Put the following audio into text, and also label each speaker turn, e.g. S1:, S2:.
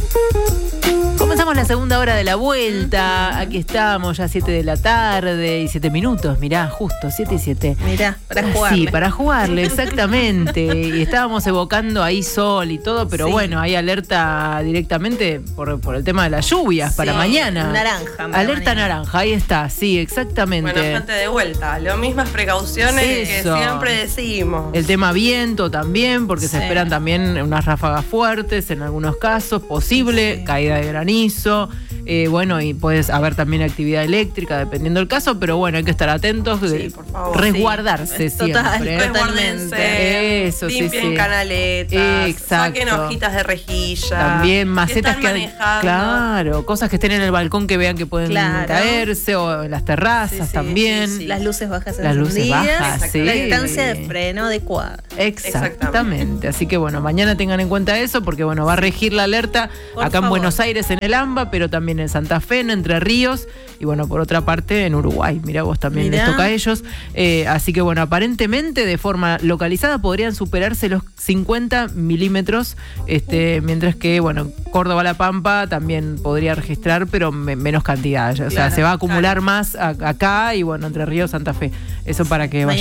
S1: Comenzamos la segunda hora de la vuelta. Aquí estamos, ya 7 de la tarde y 7 minutos. Mirá, justo, 7 y 7.
S2: Mirá, para jugarle.
S1: Sí, para jugarle, exactamente. Y estábamos evocando ahí sol y todo, pero
S2: Sí.
S1: bueno, hay alerta directamente por el tema de las lluvias para mañana.
S2: Naranja. para
S1: Alerta
S2: mañana.
S1: naranja, ahí está, sí, exactamente.
S3: Bueno, gente, de vuelta. Las mismas precauciones
S1: Eso.
S3: que siempre decimos.
S1: El tema viento también, porque se
S2: Sí.
S1: esperan también unas ráfagas fuertes en algunos casos, posible
S2: Sí.
S1: caída de granizo, bueno, y puede haber también actividad eléctrica dependiendo del caso, pero bueno, hay que estar atentos,
S3: Sí, por favor.
S1: resguardarse
S2: Sí. Total,
S1: siempre.
S3: Resguárdense,
S1: Eso, sí,
S3: limpien
S1: sí.
S3: canaletas,
S1: Exacto.
S3: saquen hojitas de rejilla.
S1: También macetas
S3: si
S1: que
S3: están manejando.
S1: claro, cosas que estén en el balcón que vean que pueden
S2: Claro.
S1: caerse, o en las terrazas
S3: Sí, sí,
S1: también.
S3: sí, sí.
S2: Las luces bajas
S1: Las luces
S2: encendidas,
S1: bajas, sí.
S2: la distancia de freno adecuada.
S1: Exactamente. Así que bueno, mañana tengan en cuenta eso porque bueno, va a regir la alerta
S2: Por
S1: acá en
S2: favor.
S1: Buenos Aires, en el AMBA, pero también en Santa Fe, en Entre Ríos y bueno, por otra parte en Uruguay. Mirá, vos también les
S2: Mirá.
S1: toca a ellos. Así que bueno, aparentemente de forma localizada podrían superarse los 50 milímetros, mientras que bueno, Córdoba-La Pampa también podría registrar, pero menos cantidad. O sea,
S2: Claro,
S1: se va a acumular más acá y bueno, Entre Ríos, Santa Fe. Eso para que vaya